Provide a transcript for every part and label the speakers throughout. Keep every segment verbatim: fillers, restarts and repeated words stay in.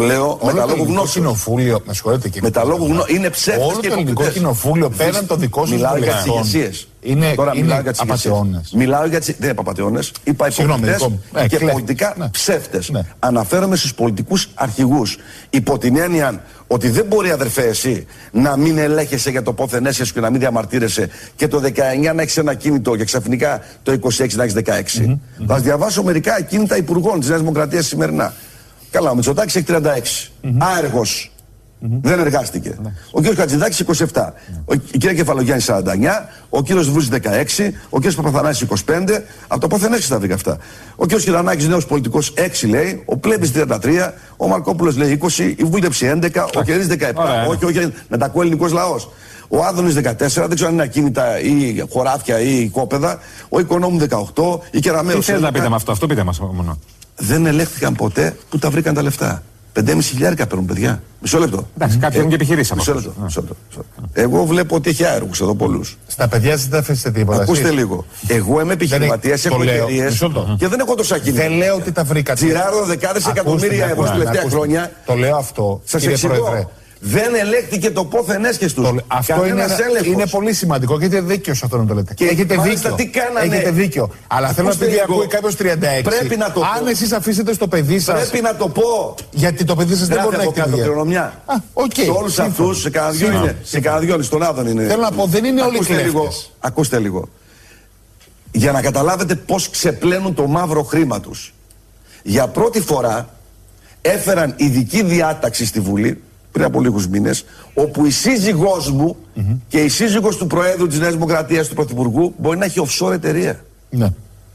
Speaker 1: λέω με τα λόγου γνώση.
Speaker 2: Κοινοβούλιο, με συγχωρείτε και.
Speaker 1: Με τα λόγου γνώση. Είναι ψεύτες
Speaker 2: όλο
Speaker 1: και
Speaker 2: το ελληνικό κοινοβούλιο πέραν των δικών σας
Speaker 1: μιλάω για τις ηγεσίες.
Speaker 2: Είναι,
Speaker 1: Τώρα
Speaker 2: είναι
Speaker 1: μιλάω για τις
Speaker 2: απατεώνες.
Speaker 1: Μιλάω για τις. Δεν είναι απατεώνες. Είπα υποκριτές
Speaker 2: ε,
Speaker 1: και
Speaker 2: κλαί.
Speaker 1: πολιτικά
Speaker 2: ναι.
Speaker 1: ψεύτες.
Speaker 2: Ναι.
Speaker 1: Αναφέρομαι στους πολιτικούς αρχηγούς. Υπό την έννοια ότι δεν μπορεί, αδερφέ, εσύ να μην ελέγχεσαι για το πόθεν έσαι και να μην διαμαρτύρεσαι και το δεκαεννιά να έχεις ένα κίνητο και ξαφνικά το είκοσι έξι να έχεις δεκαέξι. Mm-hmm. Θα διαβάσω μερικά κίνητα υπουργών της Νέας Δημοκρατίας σημερινά. Καλά, ο Μητσοτάκης έχει τριάντα έξι. Mm-hmm. Άεργος. Mm-hmm. Δεν εργάστηκε. Mm-hmm. Ο κύριος Χατζηδάκης είκοσι επτά. Mm-hmm. Ο, η κυρία Κεφαλογιάννη σαράντα εννιά. Ο κύριος Βούζης δεκαέξι. Ο κύριος Παπαθανάσης είκοσι πέντε. Από το πόθεν έξι θα βρήκα αυτά. Ο κύριος Κυρανάκης, νέος πολιτικός, έξι λέει. Ο Πλέμπης τριάντα τρία. Ο Μαρκόπουλος λέει είκοσι. Η Βούλτεψη έντεκα. Ο Κερής δεκαεπτά. Ωραία. Όχι, όχι, να τα ακούει ελληνικός λαός. Ο Άδωνης δεκατέσσερα, δεν ξέρω αν είναι ακίνητα ή χωράφια ή κόπεδα. Ο Οικονόμου δεκαοκτώ. Η Κεραμέως.
Speaker 3: Τι θέλετε να πείτε με αυτό, αυτό πείτε μας μόνο.
Speaker 1: Δεν ελέγχθηκαν ποτέ που τα βρήκαν τα λεφτά. πεντέμισι χιλιάρικα παίρνουν, παιδιά. Μισό λεπτό.
Speaker 3: Εντάξει, κάποιοι έχουν και επιχειρήσει από
Speaker 1: μισό λεπτό. Μισό λεπτό. Εγώ βλέπω ότι έχει άεργους εδώ πολλούς.
Speaker 2: Στα παιδιά σας δεν αφήσετε τίποτα.
Speaker 1: Ακούστε εσείς. Λίγο. Εγώ είμαι επιχειρηματίας, έχω εταιρείες και δεν έχω τόσα κίνητα.
Speaker 2: Δεν λέω ότι τα βρήκατε.
Speaker 1: Τσιράρω δεκάδες εκατομμύρια ευρώ τα τελευταία χρόνια.
Speaker 2: Το λέω αυτό.
Speaker 1: Σας εξηγώ. Δεν ελέγχθηκε το πόθεν έσχεστος.
Speaker 2: Το, αυτό είναι, είναι πολύ σημαντικό και έχετε δίκιο σε αυτό να το λέτε. Και έχετε δίκιο.
Speaker 1: Τι κάνανε.
Speaker 2: Έχετε δίκιο. Αλλά θέλω να πει ότι ακούει κάποιος τριάντα έξι.
Speaker 1: Πρέπει να το πω.
Speaker 2: Αν εσείς αφήσετε στο παιδί σας.
Speaker 1: Πρέπει να το πω.
Speaker 2: Γιατί το παιδί σας δεν, δεν μπορεί να έχει
Speaker 1: κάνει κληρονομιά.
Speaker 2: Okay,
Speaker 1: σε όλους αυτούς, σε κανένα δυο είναι. Σε κανένα δυο είναι. Στον Άδων είναι.
Speaker 2: Θέλω να πω, δεν είναι όλοι κλέφτες.
Speaker 1: Ακούστε λίγο. Για να καταλάβετε πώς ξεπλένουν το μαύρο χρήμα τους. Για πρώτη φορά έφεραν ειδική διάταξη στη Βουλή πριν από λίγους μήνες, όπου η σύζυγός μου mm-hmm. και η σύζυγος του Προέδρου της Νέας Δημοκρατίας, του Πρωθυπουργού, μπορεί να έχει offshore εταιρεία.
Speaker 2: Ναι.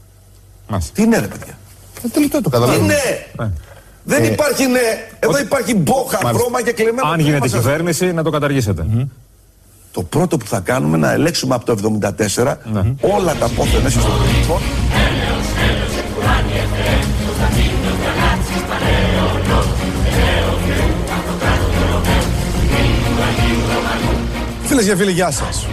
Speaker 1: Τι είναι, ρε παιδιά.
Speaker 2: Ε, τελικά το καταλαβαίνω.
Speaker 1: Τι ναι. Ε. Δεν ε. υπάρχει ναι. Εδώ Ό, υπάρχει μπόχα, βρώμα και κλεμμένο.
Speaker 3: Αν γίνεται κυβέρνηση, να το καταργήσετε. Mm-hmm.
Speaker 1: Το πρώτο που θα κάνουμε να ελέγξουμε από το εβδομήντα τέσσερα mm-hmm. όλα τα πόθεν έσαι στο πολιτικό. Φίλες και φίλοι, γεια σας.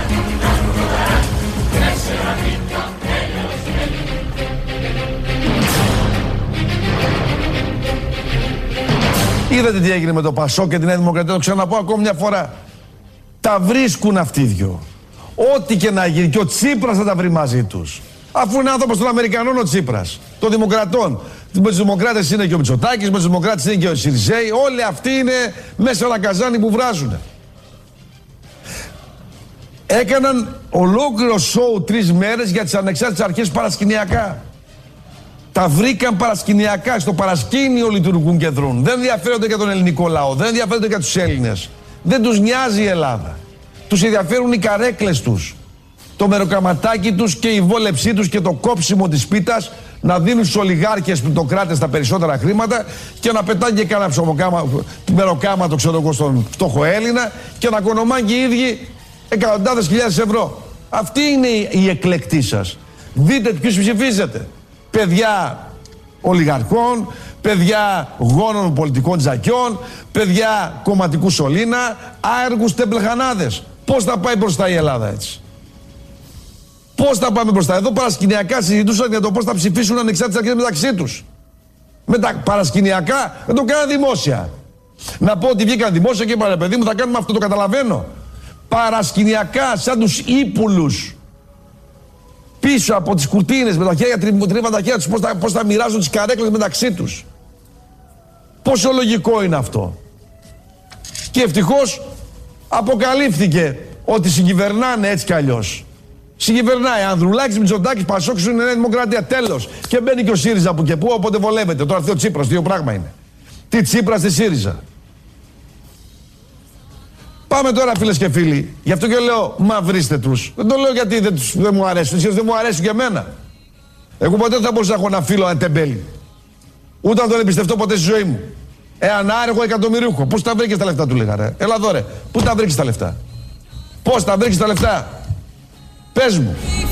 Speaker 1: Είδατε τι έγινε με το Πασόκ και την Νέα Δημοκρατία, το ξαναπώ ακόμα μια φορά. Τα βρίσκουν αυτοί οι δυο. Ό,τι και να γίνει, και ο Τσίπρας θα τα βρει μαζί τους. Αφού είναι άνθρωπος των Αμερικανών ο Τσίπρας, των Δημοκρατών. Με τους Δημοκράτες είναι και ο Μητσοτάκης, με τους Δημοκράτες είναι και ο Σιριζέη. Όλοι αυτοί είναι μέσα ένα καζάνι που βράζουν. Έκαναν ολόκληρο σοου τρεις μέρες για τις ανεξάρτητες αρχές παρασκηνιακά. Τα βρήκαν παρασκηνιακά, στο παρασκήνιο λειτουργούν και δρούν. Δεν ενδιαφέρονται για τον ελληνικό λαό, δεν ενδιαφέρονται για τους Έλληνες. Δεν τους νοιάζει η Ελλάδα. Τους ενδιαφέρουν οι καρέκλες τους, το μεροκαματάκι τους και η βόλεψή τους και το κόψιμο της πίτας, να δίνουν στους ολιγάρχες πλουτοκράτες τα περισσότερα χρήματα και να πετάνε και κάνα μεροκάματο, ξέρω εγώ, στον φτώχο Έλληνα και να κονομάνε και οι ίδιοι εκατοντάδες χιλιάδες ευρώ. Αυτή είναι η εκλεκτή σας. Δείτε ποιους ψηφίζετε. Παιδιά ολιγαρχών, παιδιά γόνων πολιτικών τζακιών, παιδιά κομματικού σωλήνα, άεργους τεμπλεχανάδες. Πώς θα πάει μπροστά η Ελλάδα έτσι? Πώς θα πάμε μπροστά? Εδώ παρασκηνιακά συζητούσαν για το πώς θα ψηφίσουν ανεξάρτητες αρχές μεταξύ τους. Με τα παρασκηνιακά δεν το κάναν δημόσια. Να πω ότι βγήκαν δημόσια και είπαν, παιδί μου, θα κάνουμε αυτό, το καταλαβαίνω. Παρασκηνιακά, σαν τους ύπουλους, πίσω από τις κουρτίνες, με τα χέρια, τρίβαν τα χέρια τους, πώς θα, πώς θα μοιράζουν τις καρέκλες μεταξύ τους. Πόσο λογικό είναι αυτό? Και ευτυχώς αποκαλύφθηκε ότι συγκυβερνάνε έτσι κι αλλιώς. Συγκυβερνάει Ανδρουλάκης, Μητσοτάκης, Πασόκ, είναι Νέα Δημοκρατία, τέλος. Και μπαίνει και ο ΣΥΡΙΖΑ που και που, οπότε βολεύεται. Τώρα έρθει ο Τσίπρας, δύο πράγμα είναι. Τι Τσίπρας, τι ΣΥΡΙΖΑ. Πάμε τώρα, φίλες και φίλοι. Γι' αυτό και λέω, μα βρίστε τους. Δεν το λέω γιατί δεν, τους, δεν μου αρέσουν. Εσείς δεν μου αρέσουν και εμένα. Εγώ ποτέ δεν θα μπορούσα να έχω ένα φίλο, ένα τεμπέλι. Ούτε να τον εμπιστευτώ ποτέ στη ζωή μου. Έναν άργο εκατομμυρίουχο. Πώς τα βρήκες τα λεφτά, του λέγα, ρε. Έλα εδώ, ρε. Πού τα βρήκες τα λεφτά? Πώς τα βρήκες τα λεφτά? Πες μου.